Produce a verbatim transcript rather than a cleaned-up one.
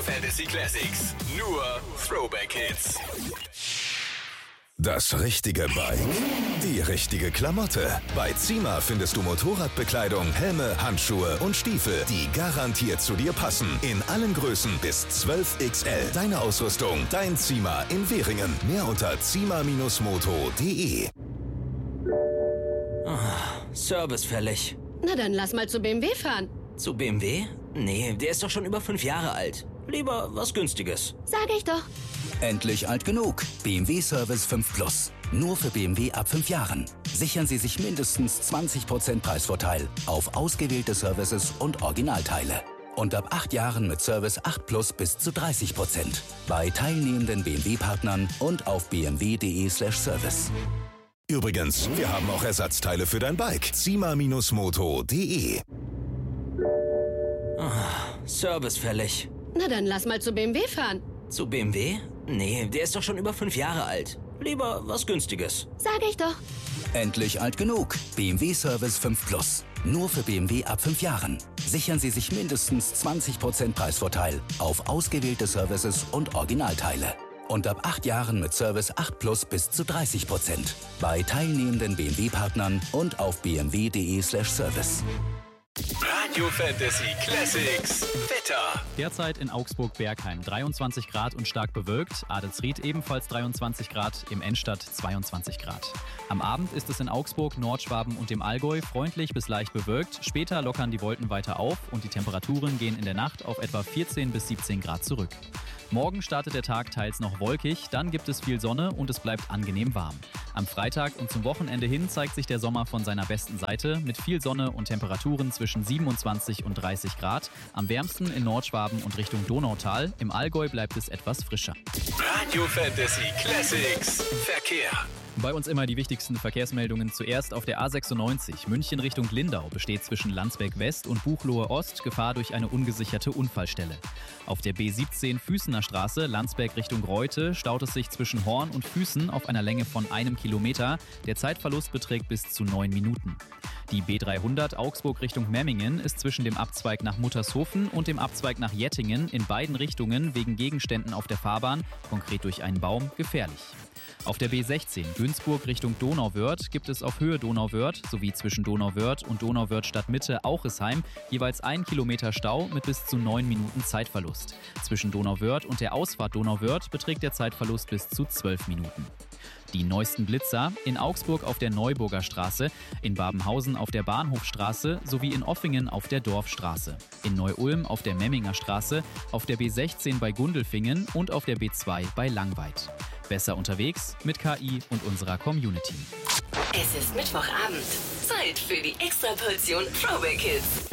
Fantasy Classics. Nur Throwback Hits. Das richtige Bike, die richtige Klamotte. Bei Zima findest du Motorradbekleidung, Helme, Handschuhe und Stiefel, die garantiert zu dir passen. In allen Größen bis zwölf X L. Deine Ausrüstung, dein Zima in Währingen. Mehr unter zima Bindestrich moto punkt de. Oh, Service fällig. Na dann lass mal zu B M W fahren. Zu B M W? Nee, der ist doch schon über fünf Jahre alt. Lieber was Günstiges. Sag ich doch. Endlich alt genug. B M W Service fünf Plus. Nur für B M W ab fünf Jahren. Sichern Sie sich mindestens zwanzig Prozent Preisvorteil auf ausgewählte Services und Originalteile. Und ab acht Jahren mit Service acht Plus bis zu dreißig Prozent. Bei teilnehmenden B M W-Partnern und auf b m w punkt de slash service. Übrigens, wir haben auch Ersatzteile für dein Bike. zima Bindestrich moto punkt de. Oh, Service fällig. Na dann lass mal zu B M W fahren. Zu B M W? Nee, der ist doch schon über fünf Jahre alt. Lieber was Günstiges. Sag ich doch. Endlich alt genug. B M W Service fünf Plus. Nur für B M W ab fünf Jahren. Sichern Sie sich mindestens zwanzig Prozent Preisvorteil auf ausgewählte Services und Originalteile. Und ab acht Jahren mit Service acht Plus bis zu dreißig Prozent. Bei teilnehmenden B M W-Partnern und auf b m w punkt de slash service. Radio Fantasy Classics. Wetter. Derzeit in Augsburg-Bergheim dreiundzwanzig Grad und stark bewölkt. Adelsried ebenfalls dreiundzwanzig Grad, im Endstadt zweiundzwanzig Grad. Am Abend ist es in Augsburg, Nordschwaben und dem Allgäu freundlich bis leicht bewölkt. Später lockern die Wolken weiter auf und die Temperaturen gehen in der Nacht auf etwa vierzehn bis siebzehn Grad zurück. Morgen startet der Tag teils noch wolkig, dann gibt es viel Sonne und es bleibt angenehm warm. Am Freitag und zum Wochenende hin zeigt sich der Sommer von seiner besten Seite mit viel Sonne und Temperaturen zwischen siebenundzwanzig und dreißig Grad. Am wärmsten in Nordschwaben und Richtung Donautal. Im Allgäu bleibt es etwas frischer. Radio Fantasy Classics. Verkehr. Bei uns immer die wichtigsten Verkehrsmeldungen. Zuerst auf der A sechsundneunzig, München Richtung Lindau, besteht zwischen Landsberg West und Buchloe Ost Gefahr durch eine ungesicherte Unfallstelle. Auf der B siebzehn Füßener Straße, Landsberg Richtung Reute, staut es sich zwischen Horn und Füßen auf einer Länge von einem Kilometer. Der Zeitverlust beträgt bis zu neun Minuten. Die B dreihundert Augsburg Richtung Memmingen ist zwischen dem Abzweig nach Muttershofen und dem Abzweig nach Jettingen in beiden Richtungen wegen Gegenständen auf der Fahrbahn, konkret durch einen Baum, gefährlich. Auf der B sechzehn Günzburg Richtung Donauwörth gibt es auf Höhe Donauwörth sowie zwischen Donauwörth und Donauwörth Stadtmitte Auchesheim jeweils ein Kilometer Stau mit bis zu neun Minuten Zeitverlust. Zwischen Donauwörth und der Ausfahrt Donauwörth beträgt der Zeitverlust bis zu zwölf Minuten. Die neuesten Blitzer in Augsburg auf der Neuburger Straße, in Babenhausen auf der Bahnhofstraße sowie in Offingen auf der Dorfstraße, in Neu-Ulm auf der Memminger Straße, auf der B sechzehn bei Gundelfingen und auf der B zwei bei Langweid. Besser unterwegs mit K I und unserer Community. Es ist Mittwochabend. Zeit für die Extraportion Throwback Hits.